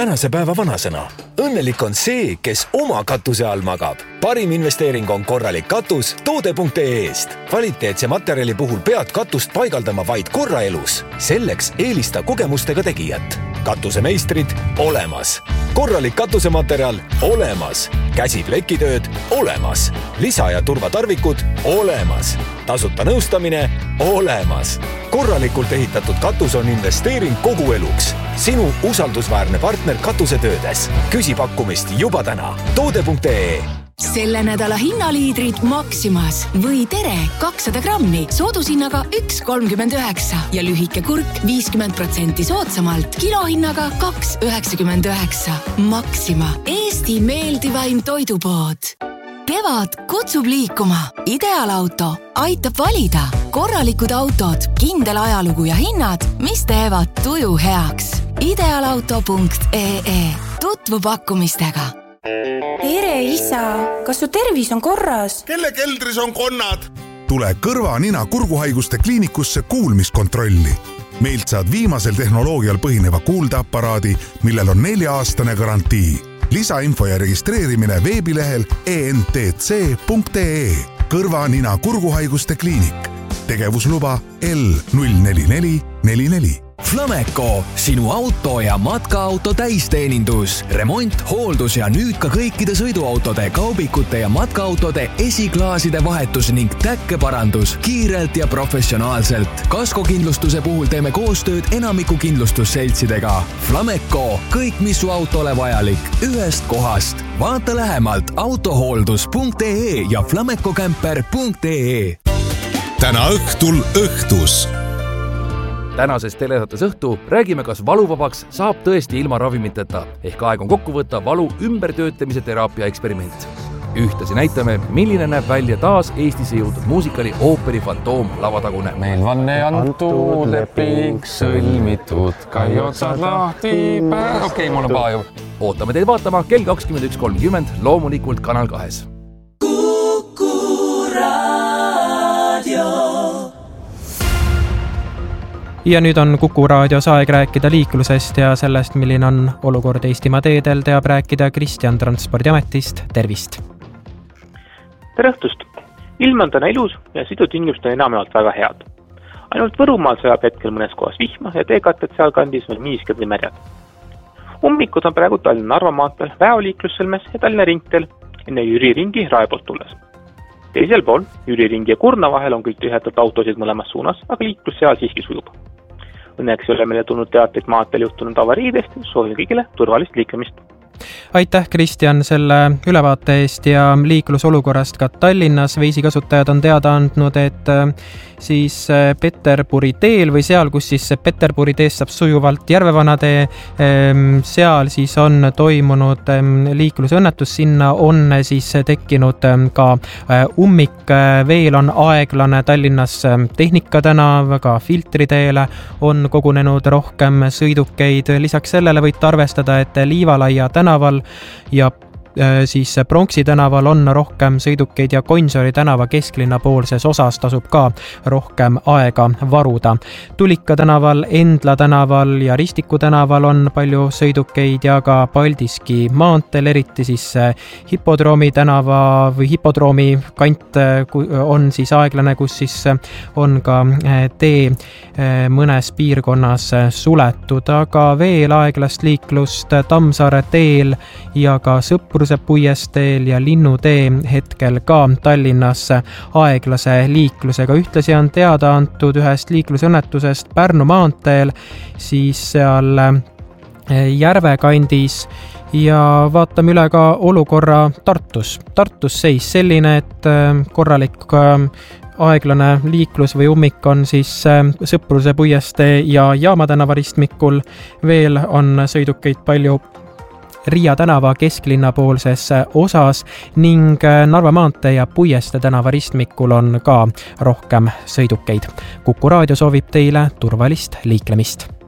tänase päeva vanasõna. Õnnelik on see, kes oma katuse all magab. Parim investeering on korralik katus toode.ee-st. Kvaliteetse materjali puhul pead katust paigaldama vaid korra elus. Selleks eelista kogemustega tegijat. Katusemeistrid olemas. Korralik katusematerjal olemas. Käsiplekitööd olemas. Lisa- ja turvatarvikud olemas. Tasuta nõustamine olemas. Korralikult ehitatud katus on investeering kogu eluks. Sinu usaldusväärne partner katusetöödes. Küsi pakkumist juba täna. Toode.ee. Selle nädala hinnaliidrid Maximas või Tere 200 grammi soodushinnaga 1,39 ja lühike kurk 50% soodsamalt kilohinnaga 2,99. Maxima, Eesti meeldivaim toidupood. Kevad kutsub liikuma. Ideaalauto aitab valida. Korralikud autod, kindel ajalugu ja hinnad, mis teevad tuju heaks. Ideaalauto.ee. Tutvu pakkumistega. Tere, isa! Kas su tervis on korras? Kelle keldris on konnad? Tule kõrva, nina, kurguhaiguste kliinikusse kuulmiskontrolli. Meilt saad viimasel tehnoloogial põhineva kuuldeaparaadi, millel on 4-aastane garantii. Lisainfo ja registreerimine veebilehel entc.ee. Kõrva, nina, kurguhaiguste kliinik. Tegevusluba L04444. Flameco, sinu auto ja matkaauto täisteenindus, remont, hooldus ja nüüd ka kõikide sõiduautode, kaubikute ja matkaautode esiklaaside vahetus ning täkkeparandus kiirelt ja professionaalselt. Kaskokindlustuse puhul teeme koostööd enamiku kindlustusseltsidega. Flameco, kõik mis su autole vajalik, ühest kohast. Vaata lähemalt autohooldus.ee ja flamecocamper.ee. Täna õhtul õhtus. Tänases telesaates õhtu räägime, kas valuvabaks saab tõesti ilma ravimiteta. Ehk aeg on kokku võtta valu ümbertöötlemise teraapia eksperiment. Ühtlasi näitame, milline näeb välja taas Eestisse jõudnud muusikali Ooperi Fantoom lavatagune. Meil vanne antud leping sõlmitud, kai otsad lahti päev. Okei, mul on paaju. Ootame teid vaatama kell 21.30, loomulikult Kanal 2. Kuku Raadio. Ja nüüd on Kuku raadios aeg rääkida liiklusest ja sellest, milline on olukord Eestimaa teedel, teab rääkida Kristjan Transpordiametist. Tervist! Tere õhtust! Ilm on täna ilus ja sõidutingimused on enamjaolt väga head. Ainult Võrumaal sajab hetkel mõnes kohas vihma ja teekatted sealkandis on niisked või märjad. Ummikud on praegu Tallinna-Narva maanteel, Väeoliiklussõlmes ja Tallinna ringteel enne Jüri ringi Rae poolt tulles. Teisel pool, Jüri ringi ja Kurna vahel on kõik tühjatult autosid mõlemas suunas, aga liiklus seal siiski sujub. Õnneks ei ole meile tulnud teateid maanteel juhtunud avariidest, soovin kõigile turvalist liiklemist. Aitäh, Kristjan, selle ülevaate eest ja liiklusolukorrast ka Tallinnas. Veisikasutajad on teada andnud, et siis Peterburi teel või seal, kus siis Peterburi teest saab sujuvalt Järvevana tee, seal siis on toimunud liiklusõnnetus, sinna on siis tekkinud ka ummik, veel on aeglane Tallinnas Tehnika tänav, ka Filtri teele on kogunenud rohkem sõidukeid. Lisaks sellele võite arvestada, et Liivalaia tänaval ja siis Pronksi tänaval on rohkem sõidukeid ja Gonsiori tänava kesklinna poolses osas tasub ka rohkem aega varuda. Tulika tänaval, Endla tänaval ja Ristiku tänaval on palju sõidukeid ja ka Paldiski maanteel, eriti siis Hipodroomi tänava või Hipodroomi kant on siis aeglane, kus siis on ka tee mõnes piirkonnas suletud, aga veel aeglast liiklust Tammsaare teel ja ka Sõpruse puiesteel ja Linnutee hetkel ka Tallinnas aeglase liiklusega. Ühtlasi on teada antud ühest liiklusõnnetusest Pärnu maanteel, siis seal Järve kandis ja vaatame üle ka olukorra Tartus. Tartus seis selline, et korralik aeglane liiklus või ummik on siis Sõpruse puiestee ja Jaama tänava ristmikul. Veel on sõidukeid palju Riia tänava kesklinna poolses osas ning Narva maantee ja Puieste tänava ristmikul on ka rohkem sõidukeid. Kuku raadio soovib teile turvalist liiklemist.